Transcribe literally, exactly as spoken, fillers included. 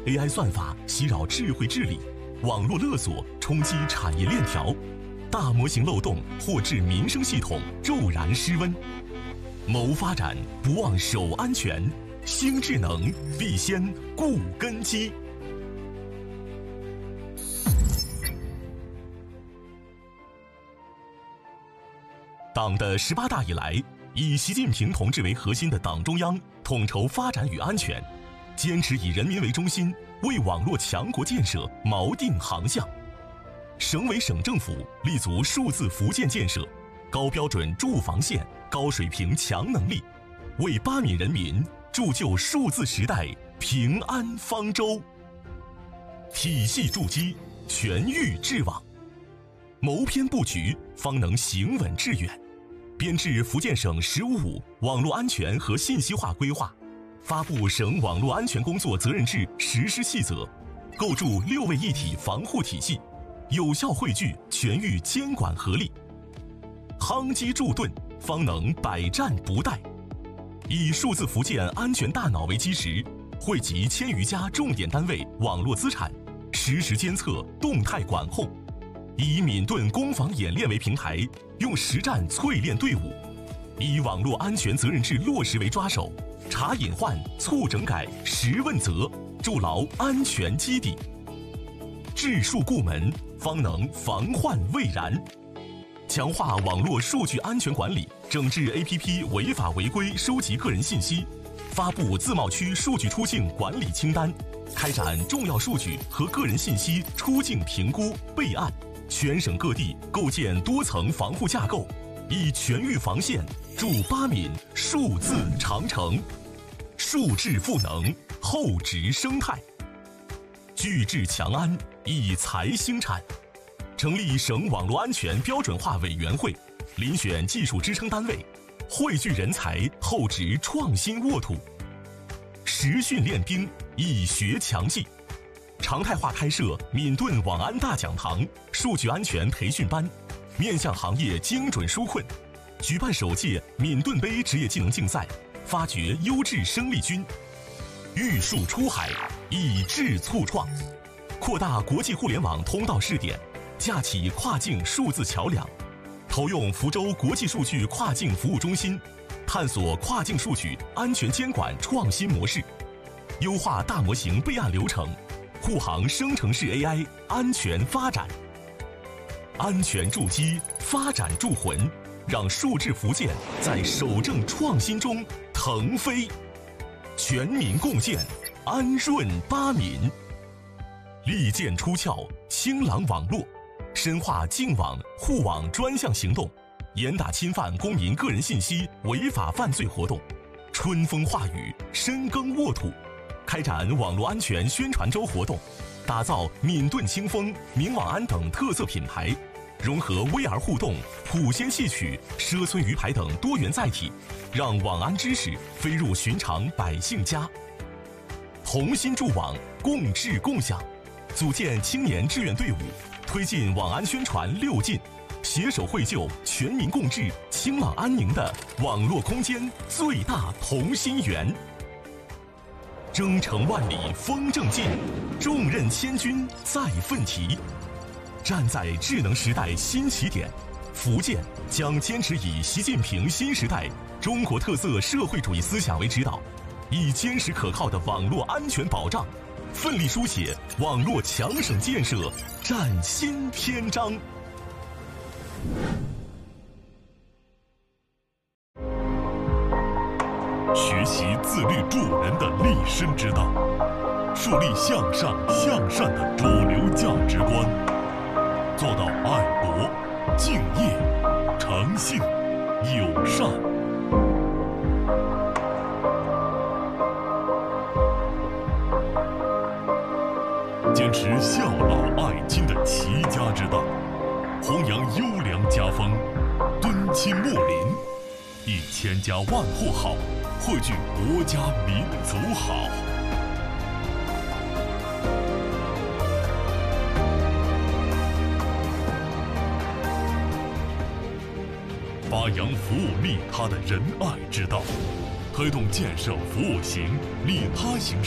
A I 算法袭扰智慧治理，网络勒索冲击产业链条，大模型漏洞或致民生系统骤然失温。谋发展不忘守安全，兴智能必先固根基。党的十八大以来，以习近平同志为核心的党中央统筹发展与安全，坚持以人民为中心，为网络强国建设锚定航向。省委省政府立足数字福建建设，高标准驻防线，高水平强能力，为巴闽人民铸就数字时代平安方舟。体系筑基，全域治网，谋篇布局，方能行稳致远。编制福建省“十五五”网络安全和信息化规划，发布省网络安全工作责任制实施细则，构筑六位一体防护体系，有效汇聚全域监管合力，夯基筑盾，方能百战不殆。以数字福建安全大脑为基石，汇集千余家重点单位网络资产，实时监测、动态管控。以闽盾攻防演练为平台，用实战淬炼队伍；以网络安全责任制落实为抓手，查隐患、促整改、实问责，筑牢安全基底。治数固门，方能防患未然。强化网络数据安全管理，整治 A P P 违法违规收集个人信息，发布自贸区数据出境管理清单，开展重要数据和个人信息出境评估备案。全省各地构建多层防护架构，以全域防线筑巴闽数字长城，数质赋能，厚植生态，聚智强安，以财兴产。成立省网络安全标准化委员会，遴选技术支撑单位，汇聚人才，厚植创新沃土。实训练兵，以学强记。常态化开设闽盾网安大讲堂、数据安全培训班，面向行业精准纾困，举办首届闽盾杯职业技能竞赛，发掘优质生力军。育树出海，以智促创，扩大国际互联网通道试点，架起跨境数字桥梁，投用福州国际数据跨境服务中心，探索跨境数据安全监管创新模式，优化大模型备案流程，护航生成式 A I 安全发展。安全筑基，发展筑魂，让数字福建在守正创新中腾飞。全民共建，安润巴闽。利剑出鞘，清朗网络，深化净网护网专项行动，严打侵犯公民个人信息违法犯罪活动，春风化雨，深耕沃土。开展网络安全宣传周活动，打造闽盾清风、明网安等特色品牌，融合 V R 互动、普仙戏曲、赊村鱼牌等多元载体，让网安知识飞入寻常百姓家。同心筑网，共治共享，组建青年志愿队伍，推进网安宣传六进，携手绘就全民共治、清朗安宁的网络空间最大同心圆。征程万里风正劲，重任千钧再奋蹄。站在智能时代新起点，福建将坚持以习近平新时代中国特色社会主义思想为指导，以坚实可靠的网络安全保障，奋力书写网络强省建设崭新篇章。 学习自律助人的立身之道，树立向上向善的主流价值观，做到爱国、敬业、诚信、友善。坚持孝老爱亲的齐家之道，弘扬优良家风，敦亲睦邻，以千家万户好汇聚国家民族好。发扬服务利他的仁爱之道，推动建设服务型、利他型